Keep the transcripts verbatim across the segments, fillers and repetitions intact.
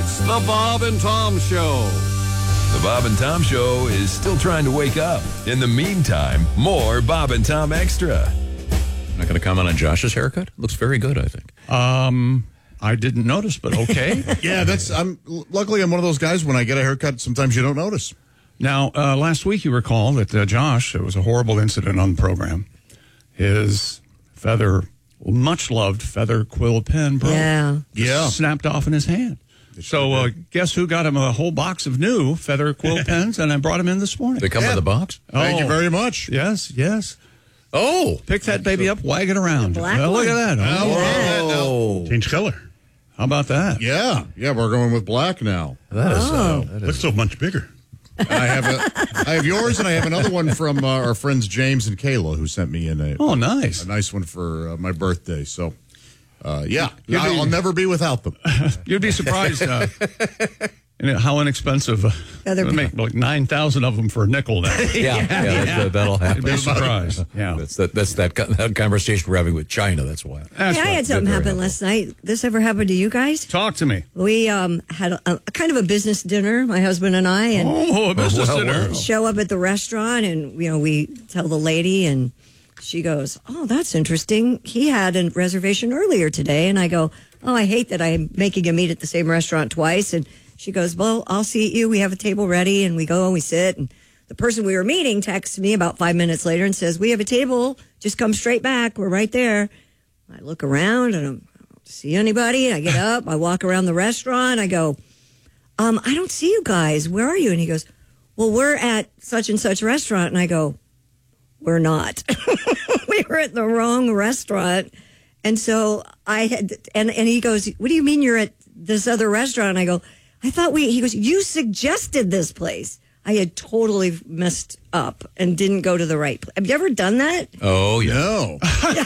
It's the Bob and Tom Show. The Bob and Tom Show is still trying to wake up. In the meantime, more Bob and Tom Extra. I'm not going to comment on Josh's haircut. Looks very good, I think. Um, I didn't notice, but okay. Yeah, that's. I'm luckily I'm one of those guys. When I get a haircut, sometimes you don't notice. Now, uh, last week you recall that uh, Josh, it was a horrible incident on the program. His feather, much loved feather quill pen broke. Yeah. Yeah. Snapped off in his hand. So uh, guess who got him a whole box of new feather quill pens, and I brought him in this morning. They come Yeah. in the box? Thank Oh. you very much. Yes, yes. Oh. Pick that baby up, wag it around. The black Well, look one. at that. Oh, Oh, yeah. Oh. Change color. how about that? Yeah, yeah, we're going with black now. That is, Oh. uh, that Looks is so much bigger. I have a, I have yours, and I have another one from uh, our friends James and Kayla, who sent me in a, Oh, nice. a nice one for uh, my birthday. So, uh, yeah, You'd be- I'll never be without them. You'd be surprised uh, you know, how inexpensive. Uh, Feather they make like nine thousand of them for a nickel now. yeah, yeah, that, that'll happen. You'd be surprised. Yeah. That's that. That's that, co- that conversation we're having with China. That's why. That's Yeah, I right. had something Very happen helpful. last night. This ever happened to you guys? Talk to me. We um, had a, a kind of a business dinner, my husband and I, and Oh, a business well, dinner. well. show up at the restaurant, and you know we tell the lady, and she goes, "Oh, that's interesting. He had a reservation earlier today." And I go, "Oh, I hate that I'm making him eat at the same restaurant twice." And she goes, "Well, I'll seat you. We have a table ready." And we go and we sit, and the person we were meeting texts me about five minutes later and says, "We have a table. Just come straight back. We're right there." I look around and I'm, I don't see anybody. I get up. I walk around the restaurant. I go, um, "I don't see you guys. Where are you?" And he goes, "Well, we're at such and such restaurant." And I go, "We're not. We were at the wrong restaurant." And so I had, and, and he goes, "What do you mean you're at this other restaurant?" And I go, "I thought we," he goes, "You suggested this place." I had totally messed up and didn't go to the right place. Have you ever done that? Oh yeah. No,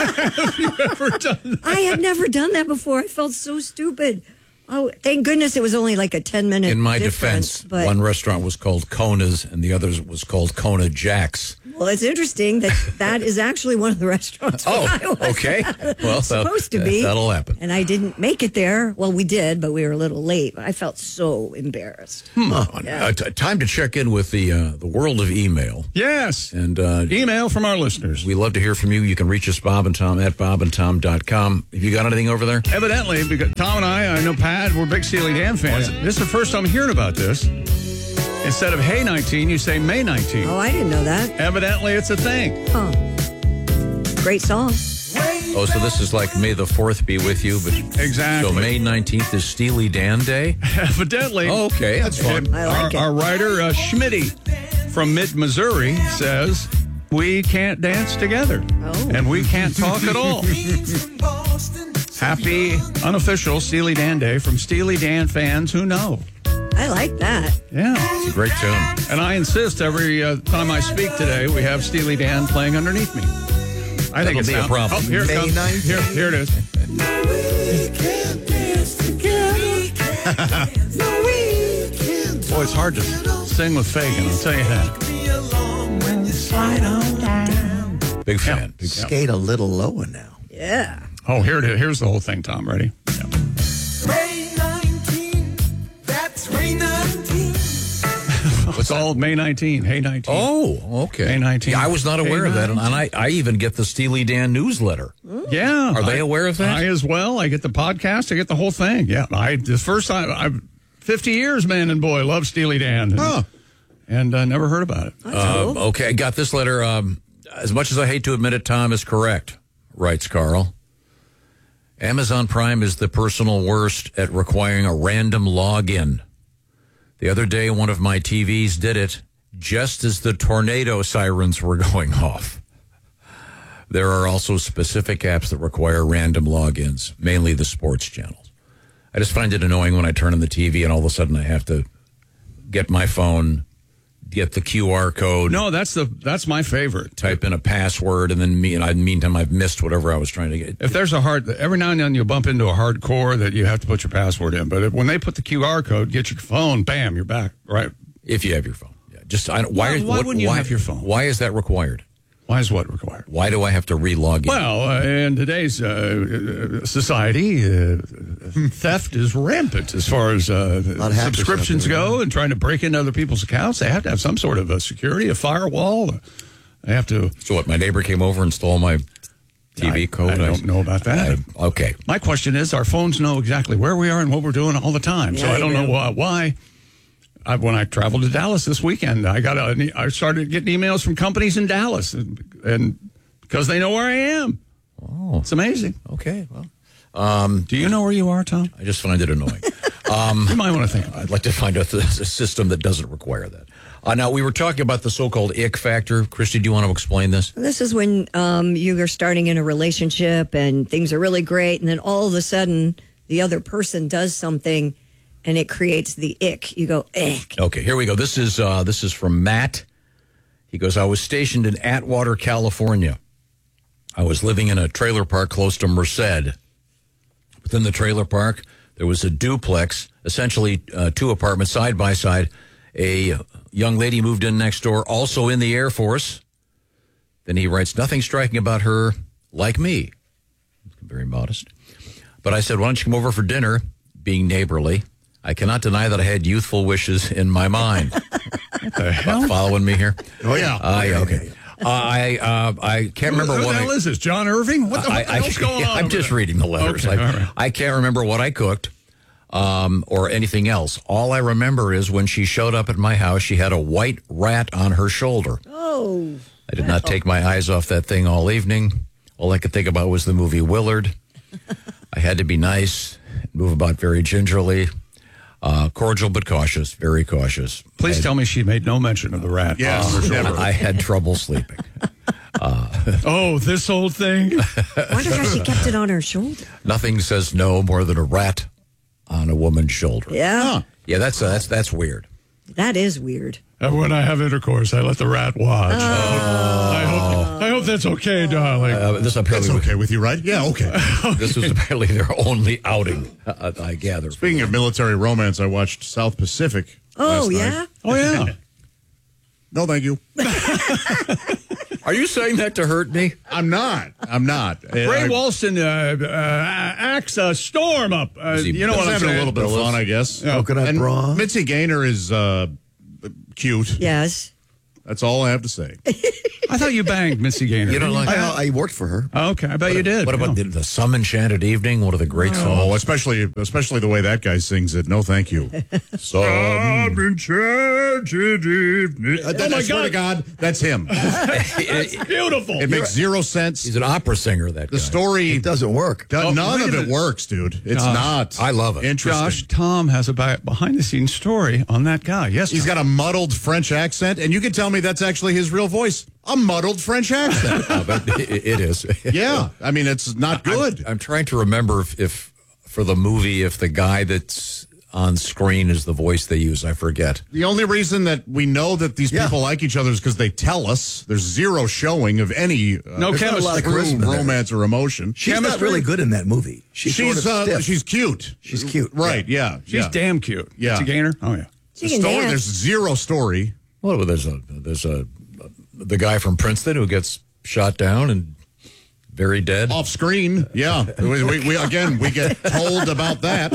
I had never done that before. I felt so stupid. Oh, thank goodness it was only like a ten minute In my difference, defense, but one restaurant was called Kona's and the other was called Kona Jack's. well, it's interesting that that is actually one of the restaurants. Oh, where I was okay. Well, supposed to that- be. that'll happen. And I didn't make it there. Well, we did, but we were a little late. I felt so embarrassed. Uh, t- time to check in with the uh, the world of email. Yes. And uh, Email from our listeners. we love to hear from you. You can reach us, Bob and Tom, at bob and tom dot com. Have you got anything over there? Evidently, because Tom and I, I know Pat, we're big Steely Dan fans. This is the first time hearing about this. Instead of Hey nineteen, you say May nineteen. Oh, I didn't know that. Evidently, it's a thing. Oh, great song. Oh, so this is like May the fourth be with you. But Exactly. So May nineteenth is Steely Dan Day? Evidently. Oh, okay, that's fun. I like our, it. our writer, uh, Schmitty from mid-Missouri, says, we can't dance together. Oh. And we can't talk at all. Happy, unofficial Steely Dan Day from Steely Dan fans who know. I like that. Yeah. It's a great tune. And I insist every uh, time I speak today, we have Steely Dan playing underneath me. I think That'll it's be a now- problem. Oh, here it May comes. nineteenth. Here, here it is. Boy, it's hard to sing with Fagan, I'll tell you that. Big fan. Big fan. Skate a little lower now. Yeah. Oh, here it is. Here's the whole thing, Tom. Ready? Yeah. May nineteenth, that's May nineteenth. It's all May nineteenth. Hey nineteen. Oh, okay. May nineteenth. Yeah, I was not aware May of that. And I, I even get the Steely Dan newsletter. Yeah. Are they I- aware of that? I as well. I get the podcast. I get the whole thing. Yeah. I the first time I've fifty years, man and boy, love Steely Dan. And, Huh. and uh, never heard about it. That's Um, cool. okay, I got this letter. Um, as much as I hate to admit it, Tom is correct, writes Carl. Amazon Prime is the personal worst at requiring a random login. The other day, one of my T Vs did it just as the tornado sirens were going off. There are also specific apps that require random logins, mainly the sports channels. I just find it annoying when I turn on the T V and all of a sudden I have to get my phone, get the Q R code. No, that's the that's my favorite. Type in a password, and then me, and I meantime I've missed whatever I was trying to get. If there's a hard, every now and then you'll bump into a hardcore that you have to put your password in. But if, when they put the Q R code, get your phone, bam, you're back. Right? If you have your phone, yeah. Just I don't, why? Why- why what- wouldn't you have your phone? Why is that required? Why is what required? Why do I have to re-log in? Well, uh, in today's uh, uh, society, uh, theft is rampant as far as uh, lot of hackers subscriptions out there, go, and trying to break into other people's accounts. They have to have some sort of a security, a firewall. They have to. So what? My neighbor came over and stole my T V I, code. I don't know about that. I, okay. My question is, our phones know exactly where we are and what we're doing all the time. so Yeah, I don't they know do. why. why. I, when I traveled to Dallas this weekend, I got a, I started getting emails from companies in Dallas, and, and because they know where I am. Oh, It's amazing. okay. Well, um, Do you know where you are, Tom? I just find it annoying. Um, You might want to think about it. I'd like to find out a, a system that doesn't require that. Uh, now, we were talking about the so-called ick factor. Christy, do you want to explain this? This is when um, you are starting in a relationship and things are really great, and then all of a sudden the other person does something, and it creates the ick. You go, ick. Okay, here we go. This is uh, this is from Matt. He goes, I was stationed in Atwater, California. I was living in a trailer park close to Merced. Within the trailer park, there was a duplex, essentially uh, two apartments side by side. A young lady moved in next door, also in the Air Force. Then he writes, nothing striking about her like me. Very modest. But I said, why don't you come over for dinner, being neighborly. I cannot deny that I had youthful wishes in my mind. What the hell? Following me here? Oh, yeah. Uh, yeah, okay. Uh, I uh, I can't remember Who what the hell I, is this? John Irving? What the, I, what the hell's I, going on? I'm over just there? reading the letters. Okay, I, all right. I can't remember what I cooked um, or anything else. All I remember is when she showed up at my house, she had a white rat on her shoulder. Oh. I did not take my eyes off that thing all evening. All I could think about was the movie Willard. I had to be nice, move about very gingerly, uh, cordial but cautious, very cautious. Please I, tell me she made no mention of the rat. Yes, on her never. shoulder. I had trouble sleeping. Oh, this old thing? Wonder how she kept it on her shoulder. Nothing says no more than a rat on a woman's shoulder. Yeah. Yeah, that's uh, that's that's weird. That is weird. And when I have intercourse, I let the rat watch. I hope I hope that's okay, darling. Uh, this That's apparently okay with you, right? Yeah, okay. this was apparently their only outing. Uh, I gather. Speaking of military romance, I watched South Pacific. Oh, last yeah? night. Oh, yeah. No, thank you. Are you saying that to hurt me? I'm not. I'm not. Ray I, Walston uh, uh, acts a storm up. Uh, Is he- you know was what I'm having saying? a little bit of fun, I guess. Coconut and bra. Mitzi Gaynor is uh, cute. Yes. That's all I have to say. I thought you banged Missy Gaynor. You don't like that? I, I worked for her. Oh, okay, I bet you did. What about Yeah. the, the Some Enchanted Evening? One of the great songs. Oh, especially especially the way that guy sings it. No, thank you. So enchanted evening? Uh, that- Oh, I my swear to God. God, that's him. That's beautiful. It makes zero sense. he's an opera singer. That The guy. story, It doesn't work. do- Oh, none wait of a it minute. works, dude. It's Gosh. not. I love it. Interesting. Josh, Tom has a behind the scenes story on that guy. Yes, He's Tom. got a muddled French accent, and you can tell me that's actually his real voice. A muddled French accent. Uh, but it, it is. Yeah, I mean it's not good. I'm, I'm trying to remember if, if for the movie, if the guy that's on screen is the voice they use. I forget. The only reason that we know that these Yeah. people like each other is because they tell us. There's zero showing of any uh, No There's not a chemistry. lot of true charisma there. romance or emotion. She's not Chemistry? really good in that movie. She's, She's sort uh, of stiff. she's cute. She's cute. Right? Yeah. She's yeah. damn cute. Yeah. Missy Gaynor? Oh, yeah. She The can story, dance. there's zero story. Well, there's a there's a the guy from Princeton who gets shot down and very dead. Off screen, yeah. we, we, we again we get told about that.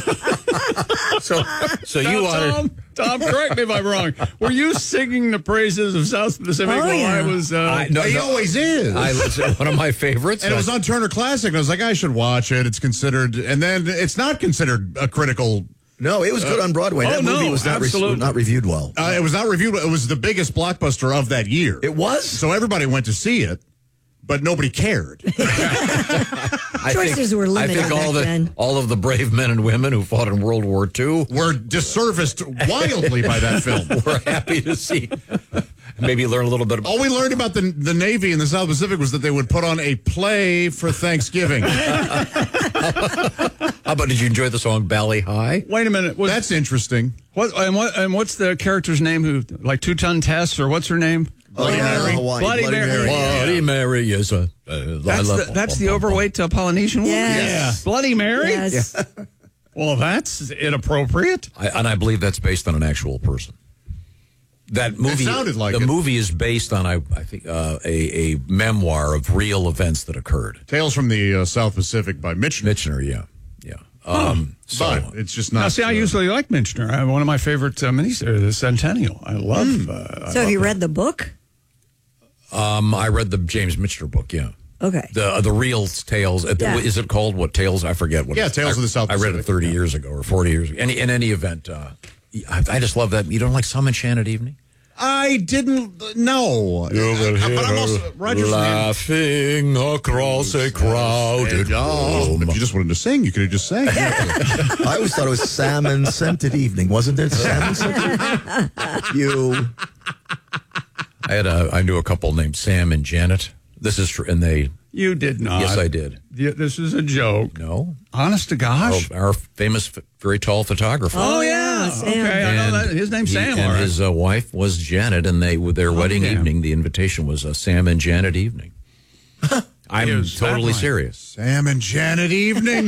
So so Now, you want Tom, Tom, correct me if I'm wrong. Were you singing the praises of South Pacific Oh, while yeah. I was... Uh, I, no, he no, always is. I, it's one of my favorites. and it was on Turner Classic. And I was like, I should watch it. It's considered, and then it's not considered a critical. No, it was good on Broadway. oh, that movie no, was not, re- absolutely. not reviewed well. Uh, it was not reviewed. It was the biggest blockbuster of that year. It was? So everybody went to see it, but nobody cared. I Choices think, were limited I think all back the then. all of the brave men and women who fought in World War Two We're disserviced wildly by that film. were happy to see. Maybe learn a little bit about. All we learned about the the Navy in the South Pacific was that they would put on a play for Thanksgiving. How about did you enjoy the song Bally High? Wait a minute. Was, That's interesting. what, and, what, and what's the character's name who... Like Two-Ton Tess, or what's her name? Bloody Oh, Mary. Hawaii, Bloody Mary. Bloody Mary is a. Uh, That's the, that's the overweight uh, Polynesian woman? Yes. Yeah. Bloody Mary? Yes. Well, that's inappropriate. I, and I believe that's based on an actual person. That movie sounded like the it. movie is based on I, I think uh, a a memoir of real events that occurred. Tales from the uh, South Pacific by Mitchner. Mitchner, yeah, yeah. Um, so But it's just not. Now, see, I uh, usually like Minchner. I, one of my favorite uh, miniseries, The Centennial. I love. Hmm. Uh, I So have love you that. read the book? um, I read the James Mitchner book. Yeah, Okay. the uh, the real tales. uh, Yeah. Is it called what tales? I forget what. Yeah, it's- Tales I, of the South I read it Pacific, thirty yeah. years ago or forty years ago. Any in any event, uh, I, I just love that. You don't like Some Enchanted Evening? I didn't know. But I'm also Roger laughing across a crowded Oh, if you just wanted to sing, you could have just sang. I always thought it was salmon scented evening, wasn't it? Salmon scented. You. I had a, I knew a couple named Sam and Janet. This is true, and they. You did not. Yes, I did. Yeah, this is a joke. No, Honest to gosh. our, our famous, f- very tall photographer. Oh, yeah, Sam. Okay, I know And that. His name's he- Sam. and all right. his uh, wife was Janet, and they with their wedding yeah. evening. The invitation was a Sam and Janet evening. I'm Is that totally right? serious. Sam and Janet Evening.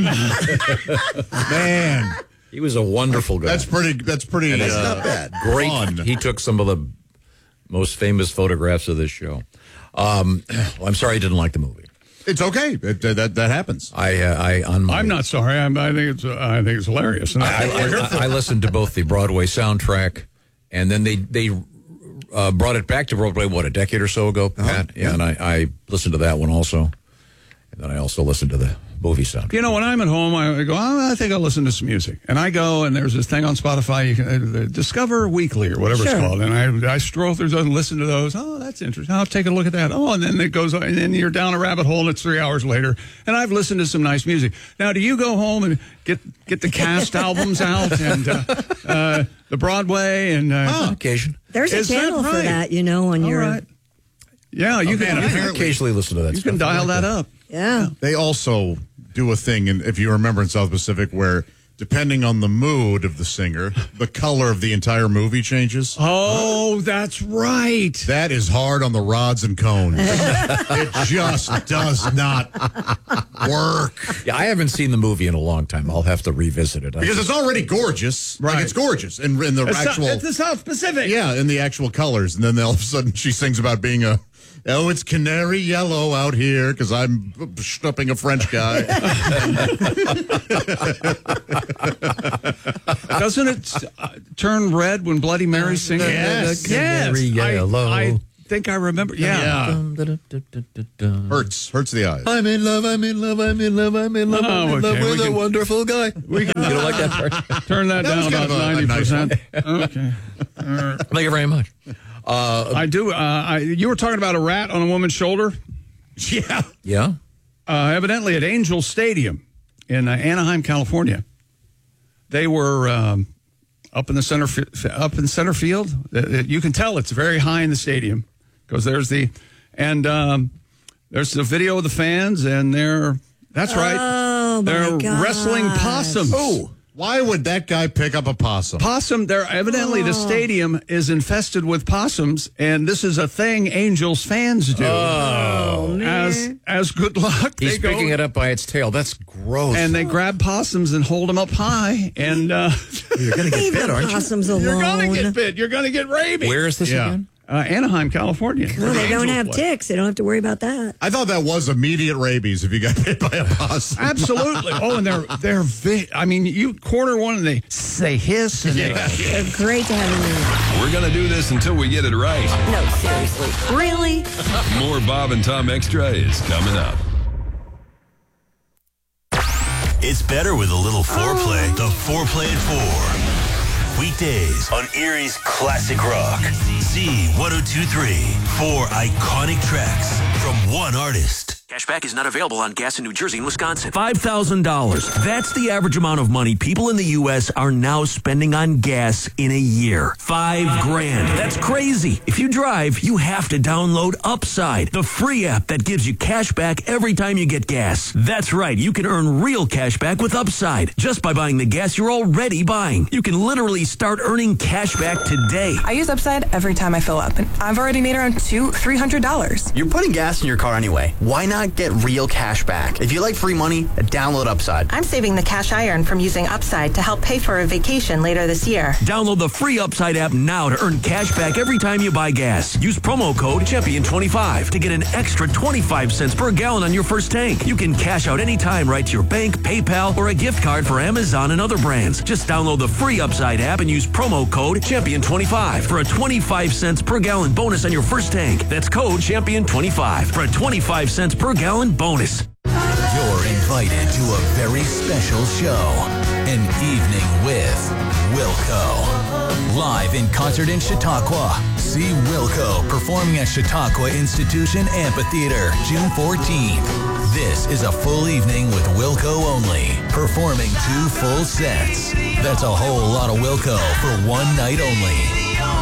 Man, He was a wonderful guy. that's pretty. That's pretty. That's uh, not bad. great. fun. He took some of the most famous photographs of this show. Um, well, I'm sorry I didn't like the movie. It's okay. It, uh, that that happens. I, uh, I on my, I'm not sorry. I'm, I think it's. Uh, I think it's hilarious. And I, I, I listened to both the Broadway soundtrack, and then they they uh, brought it back to Broadway. What, a decade or so ago, Pat? Yeah, and I, I listened to that one also, and then I also listened to the movie soundtrack. You know, when I'm at home, I go, oh, I think I'll listen to some music. And I go, and there's this thing on Spotify, you can, uh, Discover Weekly or whatever Sure. it's called. And I, I stroll through those and listen to those. Oh, that's interesting. I'll take a look at that. Oh, and then it goes, and then you're down a rabbit hole, and it's three hours later. And I've listened to some nice music. Now, do you go home and get get the cast albums out and uh, uh, the Broadway and uh, On occasion. There's a Is that channel for right? that, you know, on all your. right. Yeah, you Okay, can. and I You can, apparently- occasionally listen to that. you stuff. can dial that up. Yeah. They also do a thing, and if you remember in South Pacific, where depending on the mood of the singer, the color of the entire movie changes. Oh, that's right. That is hard on the rods and cones. It just does not work. Yeah, I haven't seen the movie in a long time. I'll have to revisit it. I Because just- it's already gorgeous. Like, Right. it's gorgeous. And in the It's, actual. it's the South Pacific. yeah, in the actual colors. And then all of a sudden she sings about being a. Oh, it's canary yellow out here because I'm schnupping a French guy. Doesn't it uh, turn red when Bloody Mary sings? Yes. yes. Canary I- yellow. I, think I remember. Yeah. Yeah. Hurts. Hurts the eyes. I'm in love, I'm in love, I'm in love, I'm in love, I'm Oh, in love okay, we with a can- wonderful guy. We can You don't like that part? turn that, That was down kind about of a- a ninety nice percent. Okay. Thank you very much. I do. Uh, I, you were talking about a rat on a woman's shoulder. Yeah. Yeah? Uh, evidently at Angel Stadium in uh, Anaheim, California. They were um, up in the center fi- up in center field. Uh, uh, You can tell it's very high in the stadium because there's the and um, there's the video of the fans and they're that's right. Oh, my they're gosh. wrestling possums. Oh, why would that guy pick up a possum? Possum, they're evidently the stadium is infested with possums, and this is a thing Angels fans do. Oh, man. As as good luck, He's they go picking it up by its tail. That's gross. and they grab possums and hold them up high, and uh, You're going to get Leave bit, the aren't you? possums alone. you're gonna get bit. You're gonna get rabies. Where is this Yeah. again? Uh, Anaheim, California. No, they don't Angels have play. ticks. They don't have to worry about that. I thought that was immediate rabies if you got hit by a possum. Absolutely. Oh, and they're they're. Vi- I mean, you corner one and they they hiss and they. They're great to have in We're going to do this until we get it right. there. No, seriously. Really? More Bob and Tom Extra is coming up. It's better with a little foreplay. The Foreplay at Four. Weekdays on Erie's Classic Rock. Z one oh two point three. Four iconic tracks from one artist. Cashback is not available on gas in New Jersey and Wisconsin. five thousand dollars. That's the average amount of money people in the U S are now spending on gas in a year. Five grand. That's crazy. If you drive, you have to download Upside, the free app that gives you cash back every time you get gas. That's right. You can earn real cash back with Upside just by buying the gas you're already buying. You can literally start earning cash back today. I use Upside every time I fill up, and I've already made around two, three hundred dollars. You're putting gas in your car anyway. Why not not get real cash back? If you like free money, download Upside. I'm saving the cash I earn from using Upside to help pay for a vacation later this year. Download the free Upside app now to earn cash back every time you buy gas. Use promo code champion twenty-five to get an extra twenty-five cents per gallon on your first tank. You can cash out anytime right to your bank, PayPal, or a gift card for Amazon and other brands. Just download the free Upside app and use promo code champion twenty-five for a twenty-five cents per gallon bonus on your first tank. That's code champion twenty-five for a twenty-five cents per gallon bonus. You're invited to a very special show. An evening with Wilco. Live in concert in Chautauqua. See Wilco performing at Chautauqua Institution Amphitheater June fourteenth. This is a full evening with Wilco only, performing two full sets. That's a whole lot of Wilco for one night only.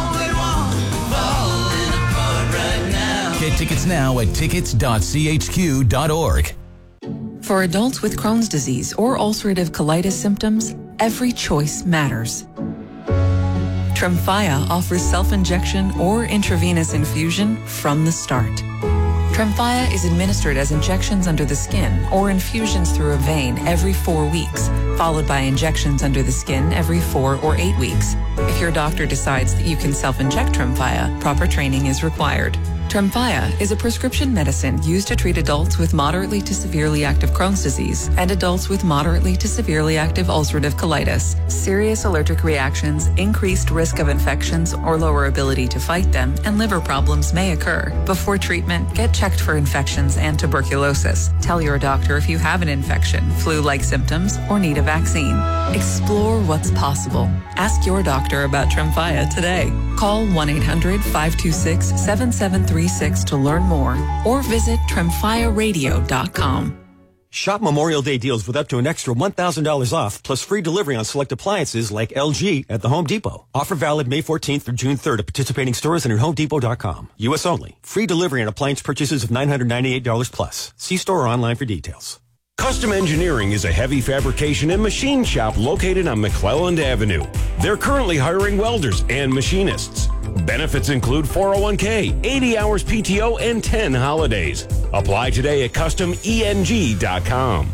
Get tickets now at tickets dot c h q dot org. For adults with Crohn's disease or ulcerative colitis symptoms, every choice matters. Tremfya offers self-injection or intravenous infusion from the start. Tremfya is administered as injections under the skin or infusions through a vein every four weeks, followed by injections under the skin every four or eight weeks. If your doctor decides that you can self-inject Tremfya, proper training is required. Tremfya is a prescription medicine used to treat adults with moderately to severely active Crohn's disease and adults with moderately to severely active ulcerative colitis. Serious allergic reactions, increased risk of infections or lower ability to fight them, and liver problems may occur. Before treatment, get checked for infections and tuberculosis. Tell your doctor if you have an infection, flu-like symptoms, or need a vaccine. Explore what's possible. Ask your doctor about Tremfya today. Call one eight hundred five two six seven seven three six to learn more or visit tremfya radio dot com. Shop Memorial Day deals with up to an extra one thousand dollars off plus free delivery on select appliances like L G at the Home Depot. Offer valid May fourteenth through June third at participating stores and at home depot dot com. U S only. Free delivery on appliance purchases of nine hundred ninety-eight dollars plus. See store or online for details. Custom Engineering is a heavy fabrication and machine shop located on McClelland Avenue. They're currently hiring welders and machinists. Benefits include four oh one k, eighty hours P T O, and ten holidays. Apply today at custom E N G dot com.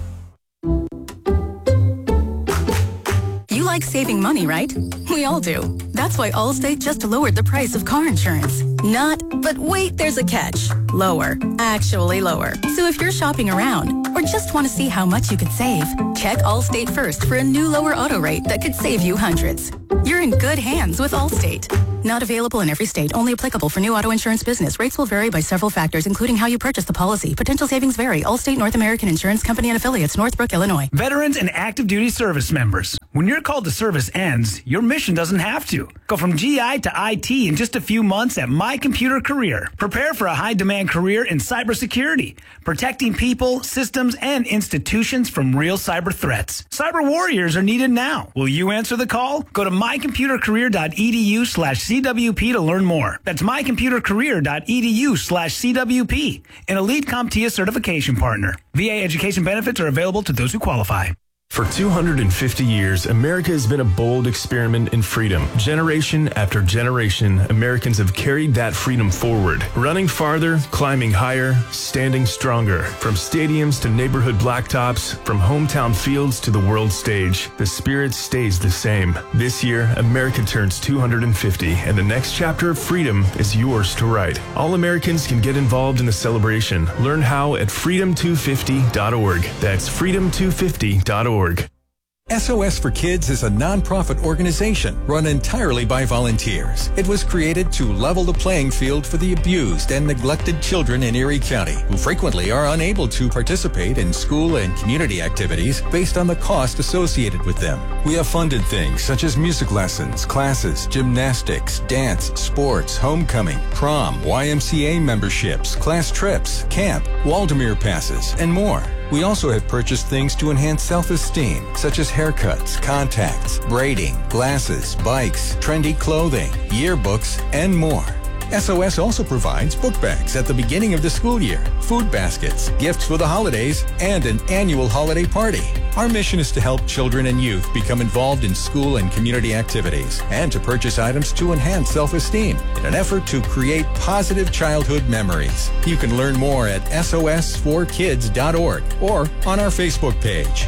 You like saving money, right? We all do. That's why Allstate just lowered the price of car insurance. Not, but wait, there's a catch. Lower. Actually lower. So if you're shopping around or just want to see how much you could save, check Allstate first for a new lower auto rate that could save you hundreds. You're in good hands with Allstate. Not available in every state. Only applicable for new auto insurance business. Rates will vary by several factors, including how you purchase the policy. Potential savings vary. Allstate North American Insurance Company and affiliates, Northbrook, Illinois. Veterans and active duty service members. When your call to service ends, your mission doesn't have to. Go from G I to I T in just a few months at My Computer Career. Prepare for a high-demand career in cybersecurity, protecting people, systems, and institutions from real cyber threats. Cyber warriors are needed now. Will you answer the call? Go to my computer career dot e d u slash C W P to learn more. That's my computer career dot e d u slash C W P, an Elite CompTIA certification partner. V A education benefits are available to those who qualify. For two hundred fifty years, America has been a bold experiment in freedom. Generation after generation, Americans have carried that freedom forward, running farther, climbing higher, standing stronger. From stadiums to neighborhood blacktops, from hometown fields to the world stage, the spirit stays the same. This year, America turns two hundred fifty, and the next chapter of freedom is yours to write. All Americans can get involved in the celebration. Learn how at freedom two fifty dot org. That's freedom two fifty dot org. S O S for Kids is a nonprofit organization run entirely by volunteers. It was created to level the playing field for the abused and neglected children in Erie County, who frequently are unable to participate in school and community activities based on the cost associated with them. We have funded things such as music lessons, classes, gymnastics, dance, sports, homecoming, prom, Y M C A memberships, class trips, camp, Waldemere passes, and more. We also have purchased things to enhance self-esteem, such as haircuts, contacts, braiding, glasses, bikes, trendy clothing, yearbooks, and more. S O S also provides book bags at the beginning of the school year, food baskets, gifts for the holidays, and an annual holiday party. Our mission is to help children and youth become involved in school and community activities and to purchase items to enhance self-esteem in an effort to create positive childhood memories. You can learn more at S O S for kids dot org or on our Facebook page.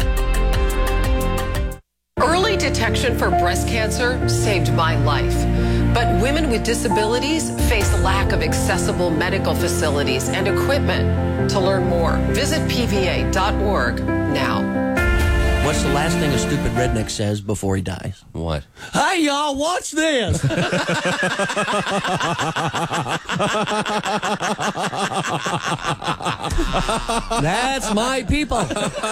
Early detection for breast cancer saved my life. But women with disabilities face lack of accessible medical facilities and equipment. To learn more, visit P V A dot org now. What's the last thing a stupid redneck says before he dies? What? Hey, y'all, watch this. That's my people.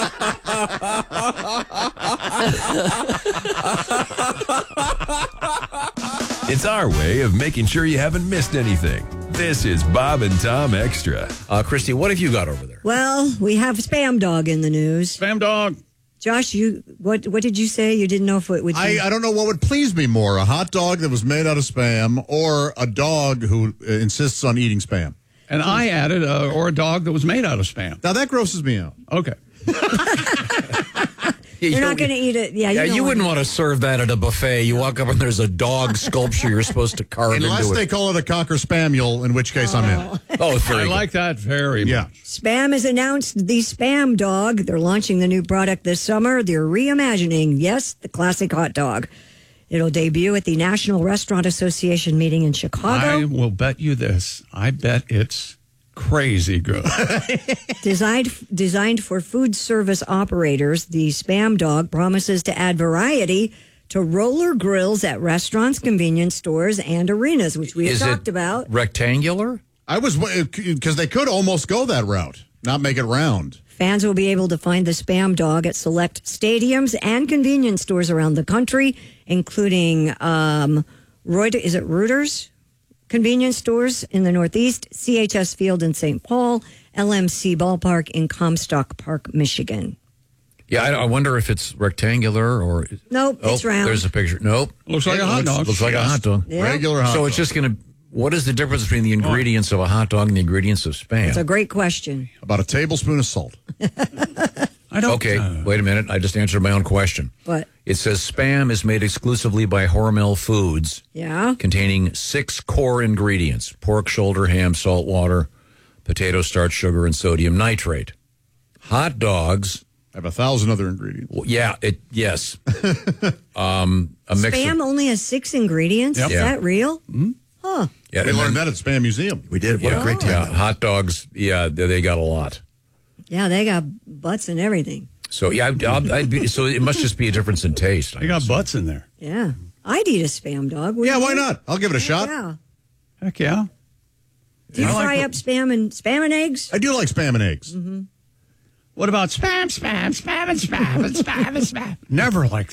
It's our way of making sure you haven't missed anything. This is Bob and Tom Extra. Uh, Christy, what have you got over there? Well, we have Spam Dog in the news. Spam Dog. Josh, you what what did you say? You didn't know if it would be... I, I don't know what would please me more, a hot dog that was made out of Spam or a dog who uh, insists on eating Spam. And I added, uh, or a dog that was made out of Spam. Now, that grosses me out. Okay. You're not going to eat it. Yeah, you, yeah, don't you wouldn't want want to serve that at a buffet. You walk up and there's a dog sculpture you're supposed to carve Unless into they it. call it a Cocker Spaniel, in which case I'm in. Oh, very I good. like that very Yeah. much. Spam has announced the Spam Dog. They're launching the new product this summer. They're reimagining, yes, the classic hot dog. It'll debut at the National Restaurant Association meeting in Chicago. I will bet you this. I bet it's crazy good. Designed designed for food service operators, the Spam Dog promises to add variety to roller grills at restaurants, convenience stores, and arenas, which we have Is talked it about. rectangular? I was, because they could almost go that route, not make it round. Fans will be able to find the Spam Dog at select stadiums and convenience stores around the country, including um, Reut- is it Reuters? Convenience stores in the Northeast, C H S Field in Saint Paul, L M C Ballpark in Comstock Park, Michigan. Yeah, I, I wonder if it's rectangular or... Nope, oh, it's round. There's a picture. Nope. Looks like It a hot looks- dog. Looks like a hot dog. Yeah. Regular hot So dog. it's just going to... What is the difference between the ingredients of a hot dog and the ingredients of Spam? It's a great question. About a tablespoon of salt. I don't. Okay, uh, wait a minute. I just answered my own question. What? It says Spam is made exclusively by Hormel Foods, Yeah. containing six core ingredients: pork shoulder, ham, salt water, potato starch, sugar, and sodium nitrate. Hot dogs I have a thousand other ingredients. well, yeah, it yes. um, a mix Spam of, only has six ingredients. Yep. Is Yeah. that real? Mm-hmm. Huh. yeah, We and learned then- that at Spam Museum. We did. What yeah, a great time. yeah, that was. hot dogs. Yeah, they, they got a lot. Yeah, they got butts and everything. So yeah, I'd, I'd, I'd be, so it must just be a difference in taste. I They got guess. butts in there. Yeah. I'd eat a Spam Dog. wouldn't Yeah, why you? not? I'll give it a shot. Yeah. Heck yeah. Do you I like fry it. up Spam and Spam and eggs? I do like Spam and eggs. What about spam, spam, spam, and spam, and spam, and spam? Never like